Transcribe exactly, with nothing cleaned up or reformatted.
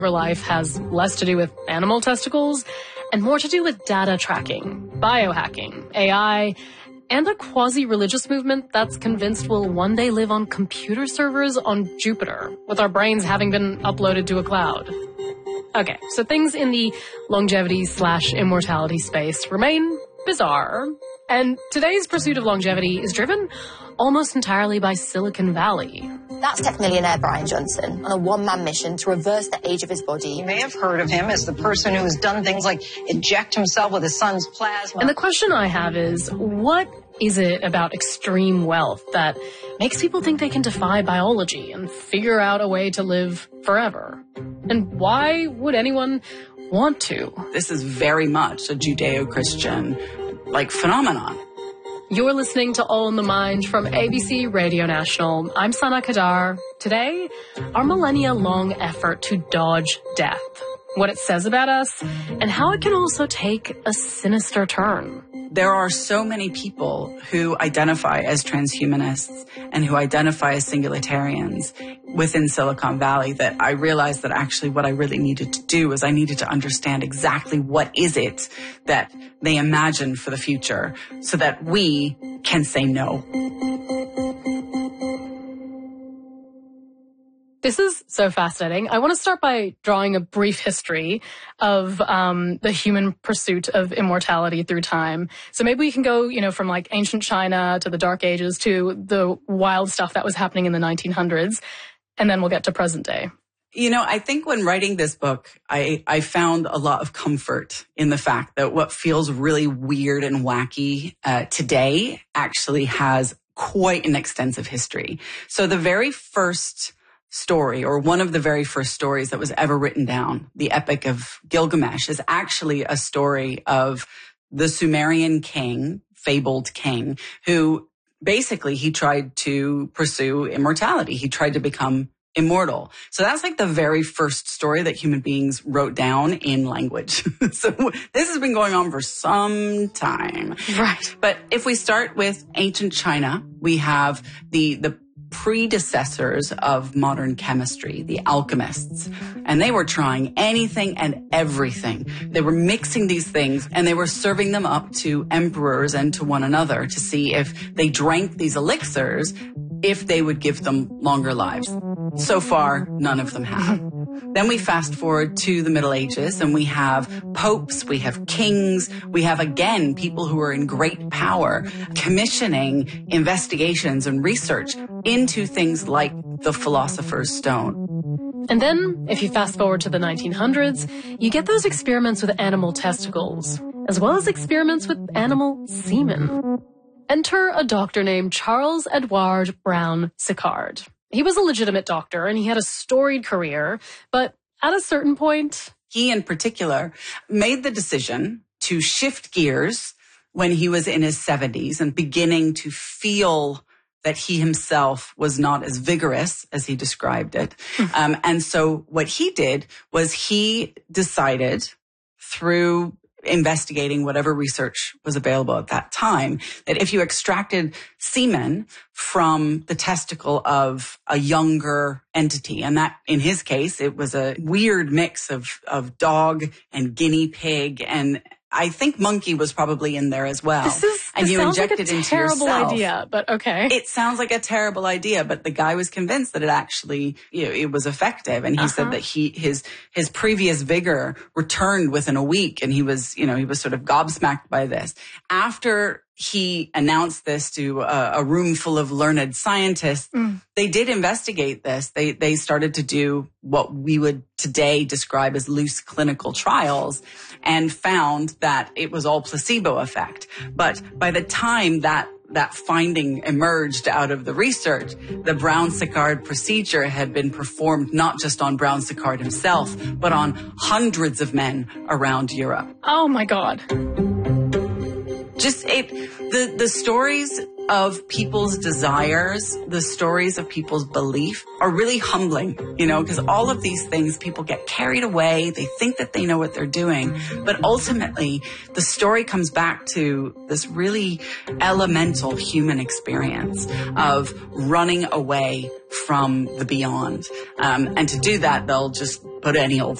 life has less to do with animal testicles and more to do with data tracking, biohacking, A I, and a quasi-religious movement that's convinced we'll one day live on computer servers on Jupiter, with our brains having been uploaded to a cloud. Okay, so things in the longevity slash immortality space remain bizarre, and today's pursuit of longevity is driven almost entirely by Silicon Valley. That's tech millionaire Brian Johnson on a one-man mission to reverse the age of his body. You may have heard of him as the person who has done things like inject himself with his son's plasma. And the question I have is, what is it about extreme wealth that makes people think they can defy biology and figure out a way to live forever? And why would anyone want to? This is very much a Judeo-Christian, like, phenomenon. You're listening to All in the Mind from A B C Radio National. I'm Sana Kadar. Today, our millennia-long effort to dodge death, what it says about us, and how it can also take a sinister turn. There are so many people who identify as transhumanists and who identify as singularitarians within Silicon Valley that I realized that actually what I really needed to do is I needed to understand exactly what is it that they imagine for the future so that we can say no. This is so fascinating. I want to start by drawing a brief history of um, the human pursuit of immortality through time. So maybe we can go, you know, from like ancient China to the Dark Ages to the wild stuff that was happening in the nineteen hundreds, and then we'll get to present day. You know, I think when writing this book, I, I found a lot of comfort in the fact that what feels really weird and wacky uh, today actually has quite an extensive history. So the very first story, or one of the very first stories that was ever written down, the Epic of Gilgamesh, is actually a story of the Sumerian king, fabled king, who basically he tried to pursue immortality. He tried to become immortal. So that's like the very first story that human beings wrote down in language. So this has been going on for some time. Right. But if we start with ancient China, we have the, the predecessors of modern chemistry, the alchemists. And they were trying anything and everything. They were mixing these things and they were serving them up to emperors and to one another to see if they drank these elixirs, if they would give them longer lives. So far, none of them have. Then we fast forward to the Middle Ages and we have popes, we have kings, we have, again, people who are in great power commissioning investigations and research into things like the Philosopher's Stone. And then, if you fast forward to the nineteen hundreds, you get those experiments with animal testicles, as well as experiments with animal semen. Enter a doctor named Charles Edward Brown Sicard. He was a legitimate doctor and he had a storied career, but at a certain point, he in particular made the decision to shift gears when he was in his seventies and beginning to feel that he himself was not as vigorous as he described it. um, and so what he did was he decided through investigating whatever research was available at that time, that if you extracted semen from the testicle of a younger entity, and that, in his case, it was a weird mix of, of dog and guinea pig, and I think monkey was probably in there as well. This is, and this you sounds inject like a it into terrible yourself. idea, but okay. It sounds like a terrible idea, but the guy was convinced that it actually, you know, it was effective. And he uh-huh. said that he, his, his previous vigor returned within a week. And he was, you know, he was sort of gobsmacked by this. After he announced this to a, a room full of learned scientists, mm. they did investigate this. They, they started to do what we would today describe as loose clinical trials and found that it was all placebo effect. But by the time that that finding emerged out of the research, the Brown-Sicard procedure had been performed not just on Brown-Sicard himself, but on hundreds of men around Europe. Oh my God. Just it, the, the stories of people's desires, the stories of people's belief are really humbling, you know, because all of these things, people get carried away. They think that they know what they're doing. But ultimately, the story comes back to this really elemental human experience of running away from the beyond. Um, and to do that, they'll just put any old